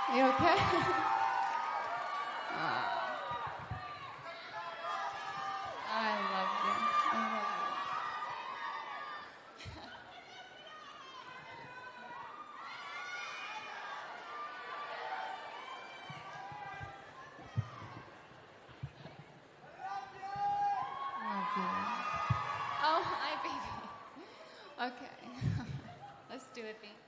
You okay? I love you. I love you. Love you. Oh, hi, baby. Okay. Let's do it, baby.